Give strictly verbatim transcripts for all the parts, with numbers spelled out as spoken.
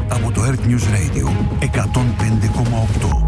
από το Earth News Radio εκατόν πέντε κόμμα οκτώ.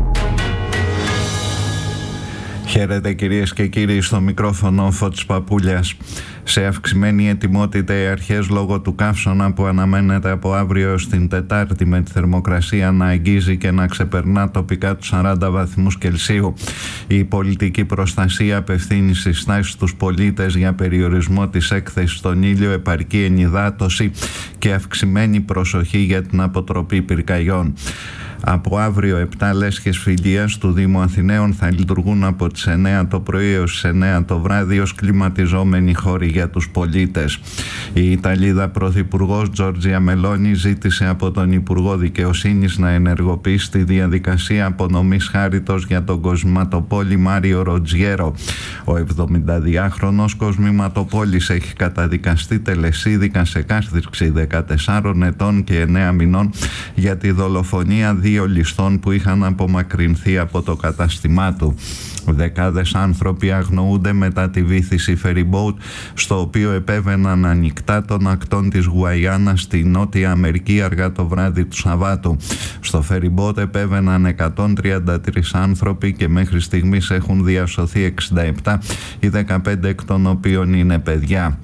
Χαίρετε κυρίες και κύριοι, στο μικρόφωνο Φώτης Παπούλιας. Σε αυξημένη ετοιμότητα οι αρχές λόγω του καύσωνα που αναμένεται από αύριο έως την Τετάρτη, με τη θερμοκρασία να αγγίζει και να ξεπερνά τοπικά τους σαράντα βαθμούς Κελσίου. Η πολιτική προστασία απευθύνει συστάσεις στους πολίτες για περιορισμό της έκθεσης στον ήλιο, επαρκή ενυδάτωση και αυξημένη προσοχή για την αποτροπή πυρκαγιών. Από αύριο επτά λέσχες φιλίας του Δήμου Αθηναίων θα λειτουργούν από τις εννέα το πρωί έως τις εννέα το βράδυ ως κλιματιζόμενοι χώροι για τους πολίτες. Η Ιταλίδα Πρωθυπουργός Τζόρτζια Μελόνι ζήτησε από τον Υπουργό Δικαιοσύνης να ενεργοποιήσει τη διαδικασία απονομής χάριτος για τον κοσμηματοπόλη Μάριο Ροτζιέρο. Ο εβδομηνταδυάχρονος κοσμηματοπόλης έχει καταδικαστεί τελεσίδικα σε κάθριξη δεκατεσσάρων ετών και εννέα μηνών για τη δολοφονία δύο ληστών που είχαν απομακρυνθεί από το κατάστημά του. Δεκάδες άνθρωποι αγνοούνται μετά τη βύθιση ferryboat, στο οποίο επέβαιναν ανοιχτά των ακτών της Γουαϊάνας στη Νότια Αμερική αργά το βράδυ του Σαββάτου. Στο ferryboat επέβαιναν εκατόν τριάντα τρεις άνθρωποι και μέχρι στιγμής έχουν διασωθεί εξήντα επτά, οι δεκαπέντε εκ των οποίων είναι παιδιά.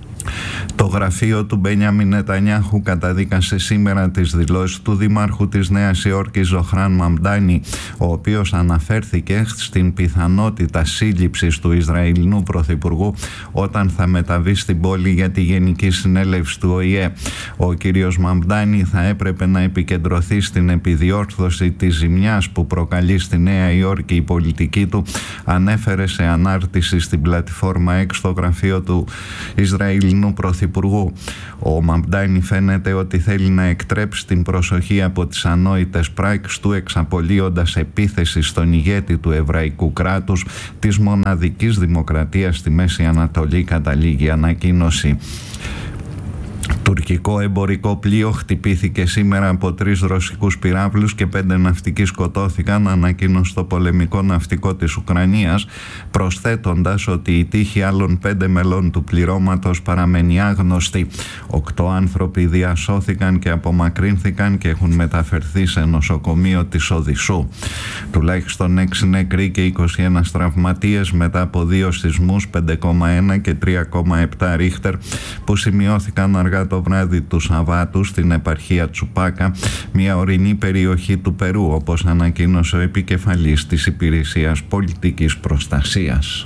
Το γραφείο του Μπένιαμιν Νετανιάχου καταδίκασε σήμερα τις δηλώσεις του Δημάρχου της Νέας Υόρκης Ζωχράν Μαμντάνι, ο οποίος αναφέρθηκε στην πιθανότητα σύλληψης του Ισραηλινού Πρωθυπουργού όταν θα μεταβεί στην πόλη για τη Γενική Συνέλευση του Ο Η Ε. Ο κύριος Μαμντάνι θα έπρεπε να επικεντρωθεί στην επιδιόρθωση της ζημιάς που προκαλεί στη Νέα Υόρκη η πολιτική του, ανέφερε σε ανάρτηση στην πλατφόρμα X στο γραφείο του Ισραηλινού Πρωθυπουργού. Ο Μαμντάνι φαίνεται ότι θέλει να εκτρέψει την προσοχή από τις ανόητες πράξεις του, εξαπολύοντας επίθεση στον ηγέτη του εβραϊκού κράτους, της μοναδικής δημοκρατίας στη Μέση Ανατολή, καταλήγει η ανακοίνωση. Τουρκικό εμπορικό πλοίο χτυπήθηκε σήμερα από τρεις ρωσικούς πυράβλους και πέντε ναυτικοί σκοτώθηκαν, ανακοίνωσε το πολεμικό ναυτικό της Ουκρανίας, προσθέτοντας ότι η τύχη άλλων πέντε μελών του πληρώματος παραμένει άγνωστη. Οκτώ άνθρωποι διασώθηκαν και απομακρύνθηκαν και έχουν μεταφερθεί σε νοσοκομείο της Οδυσσού. Τουλάχιστον έξι νεκροί και είκοσι ένα τραυματίες μετά από δύο σεισμούς πέντε κόμμα ένα και τρία κόμμα επτά ρίχτερ που σημειώθηκαν αργά το βράδυ του Σαββάτου στην επαρχία Τσουπάκα, μια ορεινή περιοχή του Περού, όπως ανακοίνωσε ο επικεφαλής της Υπηρεσίας Πολιτικής Προστασίας.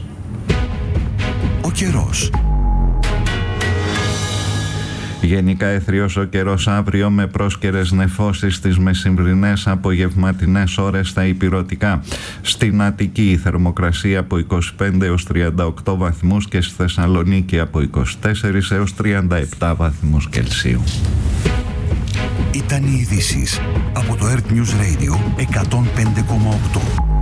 Ο καιρός. Γενικά αιθριος ο καιρός αύριο, με πρόσκαιρες νεφώσεις στις μεσημβρινές απογευματινές ώρες στα ηπειρωτικά. Στην Αττική η θερμοκρασία από είκοσι πέντε έως τριάντα οκτώ βαθμούς και στη Θεσσαλονίκη από είκοσι τέσσερα έως τριάντα επτά βαθμούς Κελσίου. Ήταν οι ειδήσεις από το Earth News Radio εκατόν πέντε κόμμα οκτώ.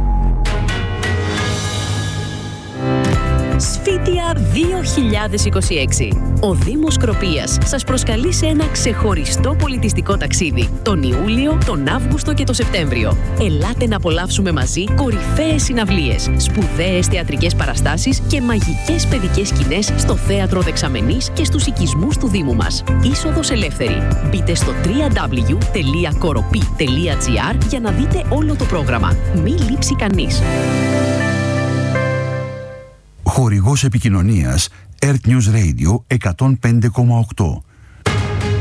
Σφίτια δύο χιλιάδες είκοσι έξι. Ο Δήμος Σκροπίας σας προσκαλεί σε ένα ξεχωριστό πολιτιστικό ταξίδι τον Ιούλιο, τον Αύγουστο και τον Σεπτέμβριο. Ελάτε να απολαύσουμε μαζί κορυφαίες συναυλίες, σπουδαίες θεατρικές παραστάσεις και μαγικές παιδικές σκηνές στο Θέατρο Δεξαμενής και στους οικισμούς του Δήμου μας. Είσοδος ελεύθερη. Μπείτε στο double-u double-u double-u τελεία κοροπή τελεία τζι άρ για να δείτε όλο το πρόγραμμα. Μη λείψει κανείς. Χορηγός επικοινωνίας Earth News Radio εκατόν πέντε κόμμα οκτώ.